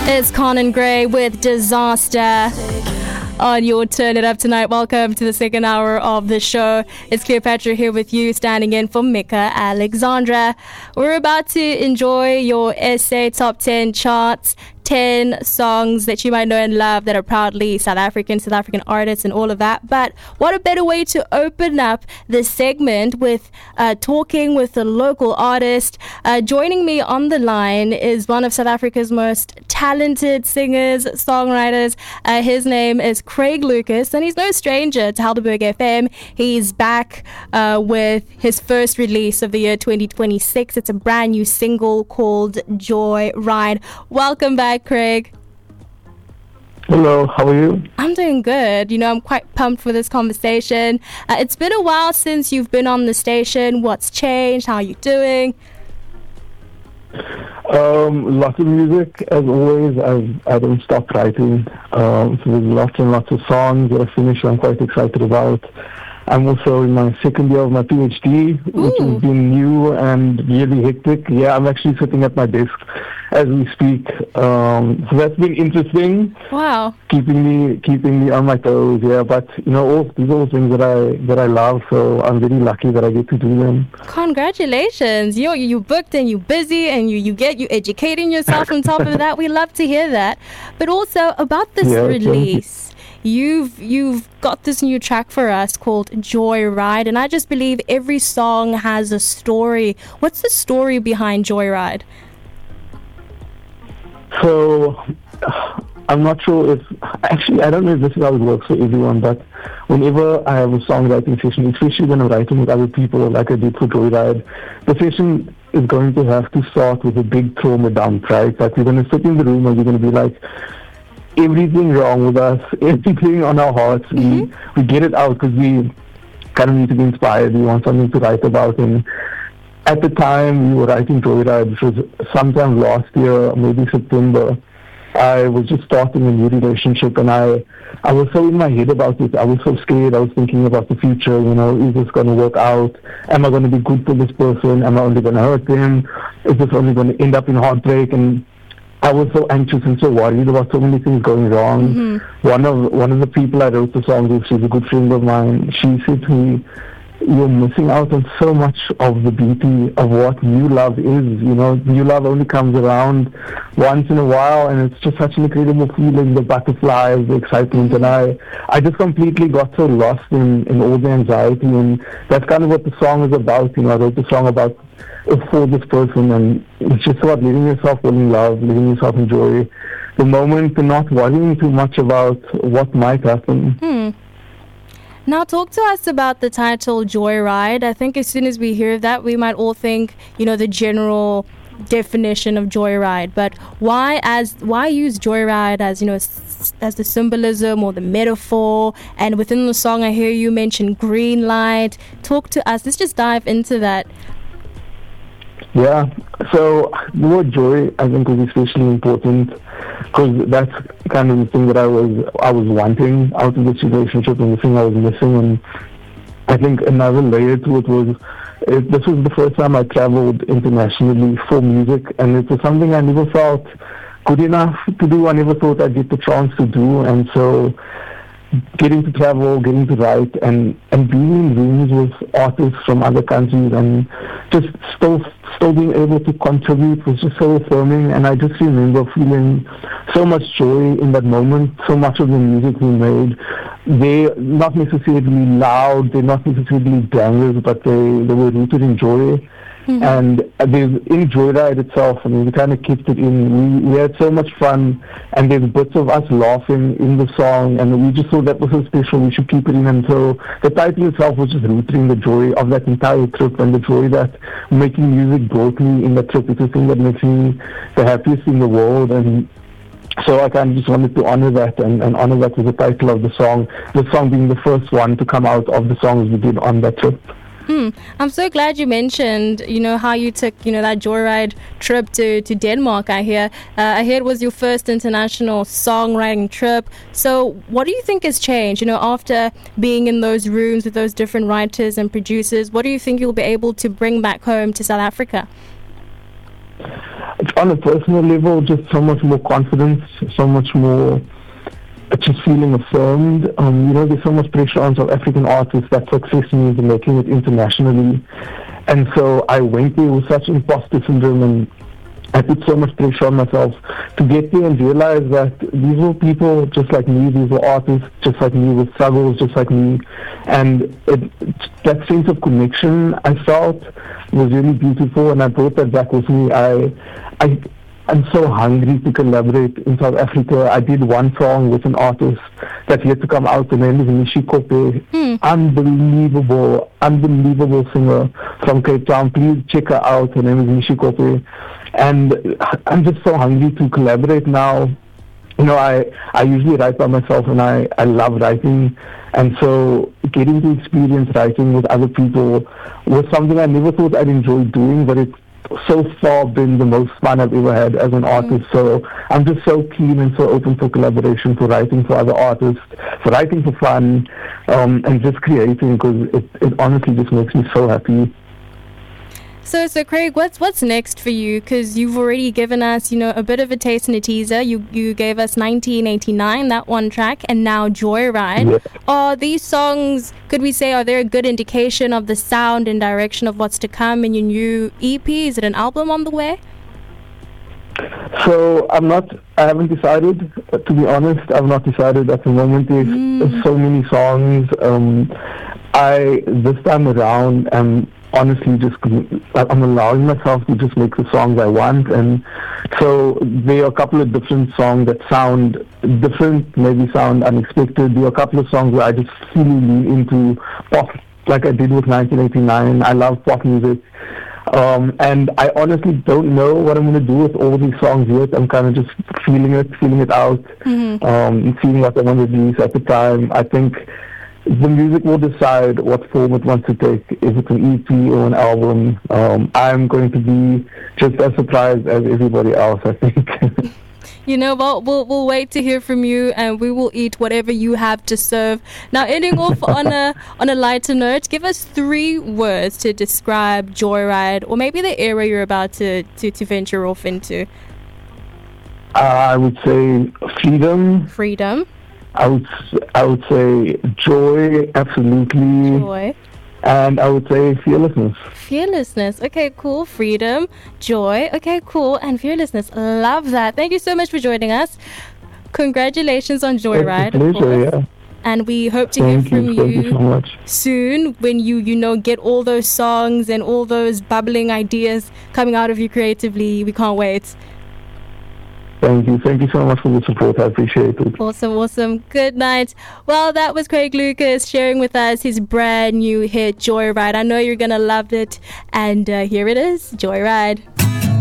It's Conan Gray with Disaster on your Turn It Up tonight. Welcome to the second hour of the show. It's Cleopatra here with you, standing in for Mika Alexandra. We're about to enjoy your SA Top 10 charts. 10 songs that you might know and love that are proudly South African artists and all of that. But what a better way to open up this segment with talking with a local artist. Joining me on the line is one of South Africa's most talented singers, songwriters. His name is Craig Lucas, and he's no stranger to Helderberg FM. He's back with his first release of the year 2026. It's a brand new single called Joy Ride. Welcome back, Craig. Hello, how are you? I'm doing good. I'm quite pumped for this conversation. It's been a while since you've been on the station. What's changed? How are you doing? Lots of music, as always. I don't stop writing. So there's lots and lots of songs that I finished I'm quite excited about. I'm also in my second year of my PhD, which has been new and really hectic. Yeah, I'm actually sitting at my desk as we speak. So that's been interesting. Wow. Keeping me on my toes. Yeah, but these are all things that I love. So I'm very lucky that I get to do them. Congratulations! You booked and you're busy and you educating yourself on top of that. We love to hear that. But also about this release. You've got this new track for us called Joy Ride, and I just believe every song has a story. What's the story behind Joy Ride? So, I'm not sure if... Actually, I don't know if this is how it works for everyone, but whenever I have a songwriting session, especially when I'm writing with other people, like I did for Joy Ride, the session is going to have to start with a big trauma dump, right? Like, we're going to sit in the room and we're going to be like, everything wrong with us, everything on our hearts, we get it out because we kind of need to be inspired. We want something to write about. And at the time we were writing Joy Ride, which was sometime last year, maybe September, I was just starting a new relationship, and I was so in my head about it. I was so scared. I was thinking about the future. Is this going to work out? Am I going to be good for this person? Am I only going to hurt them? Is this only going to end up in heartbreak? And I was so anxious and so worried about so many things going wrong. One of the people I wrote the song with, she's a good friend of mine, she said to me, "You're missing out on so much of the beauty of what new love is. New love only comes around once in a while, and it's just such an incredible feeling, the butterflies, the excitement." And I just completely got so lost in all the anxiety, and that's kind of what the song is about. I wrote the song about for this person, and it's just about letting yourself fall in love, letting yourself enjoy the moment and not worrying too much about what might happen. Now talk to us about the title Joy Ride. I think as soon as we hear that, we might all think, the general definition of joyride, but why use joyride as the symbolism or the metaphor? And within the song I hear you mention green light. Talk to us. Let's just dive into that. Yeah, so the word joy I think is especially important because that's kind of the thing that I was wanting out of this relationship and the thing I was missing. And I think another layer to it was this was the first time I traveled internationally for music, and it was something I never felt good enough to do. I never thought I'd get the chance to do, and so getting to travel, getting to write, and being in rooms with artists from other countries and just still being able to contribute was just so affirming. And I just remember feeling so much joy in that moment. So much of the music we made, they're not necessarily loud, they're not necessarily bangers, but they were rooted in joy. And in Joyride itself, we kind of kept it in. We had so much fun, and there's bits of us laughing in the song, and we just thought that was so special, we should keep it in. And so the title itself was just rooted in the joy of that entire trip, and the joy that making music brought me in that trip. It's a thing that makes me the happiest in the world, and so I kind of just wanted to honor that and honor that with the title of the song being the first one to come out of the songs we did on that trip. I'm so glad you mentioned, how you took, that joyride trip to Denmark. I hear it was your first international songwriting trip. So what do you think has changed, after being in those rooms with those different writers and producers? What do you think you'll be able to bring back home to South Africa? it's on a personal level, just so much more confidence, so much more just feeling affirmed. There's so much pressure on South African artists that success means making it internationally. And so I went there with such imposter syndrome, and I put so much pressure on myself to get there and realize that these were people just like me, these were artists just like me with struggles just like me. And that sense of connection I felt was really beautiful, and I brought that back with me. I'm so hungry to collaborate in South Africa. I did one song with an artist that's yet to come out. The name is Mishi Kope. Unbelievable singer from Cape Town. Please check her out. Her name is Mishi Kope. And I'm just so hungry to collaborate now. I usually write by myself, and I love writing. And so getting to experience writing with other people was something I never thought I'd enjoy doing, but it's so far been the most fun I've ever had as an artist. So I'm just so keen and so open for collaboration, for writing for other artists, for writing for fun, and just creating, because it honestly just makes me so happy. So Craig, what's next for you? Because you've already given us, a bit of a taste and a teaser. You gave us 1989, that one track, and now Joyride. Yeah. Are these songs, could we say, are they a good indication of the sound and direction of what's to come in your new EP? Is it an album on the way? So I haven't decided, to be honest. I've not decided at the moment. There's so many songs. This time around, honestly, I'm allowing myself to just make the songs I want, and so there are a couple of different songs that sound different, maybe sound unexpected. There are a couple of songs where I just really lean into pop, like I did with 1989. I love pop music, and I honestly don't know what I'm going to do with all these songs yet. I'm kind of just feeling it out, seeing what I want to release at the time. I think the music will decide what form it wants to take. Is it an EP or an album? I'm going to be just as surprised as everybody else, I think. We'll wait to hear from you, and we will eat whatever you have to serve. Now, ending off on a lighter note, give us 3 words to describe Joyride, or maybe the era you're about to venture off into. I would say freedom. Freedom. I would say joy, absolutely. Joy. And I would say fearlessness. Fearlessness. Okay, cool. Freedom, joy. Okay, cool. And fearlessness. Love that. Thank you so much for joining us. Congratulations on Joyride. It's a pleasure, yeah. And we hope to hear from you so much. soon, when you get all those songs and all those bubbling ideas coming out of you creatively. We can't wait. Thank you so much for the support. I appreciate it. Awesome. Good night. Well, that was Craig Lucas sharing with us his brand new hit, Joyride. I know you're going to love it. And here it is, Joyride.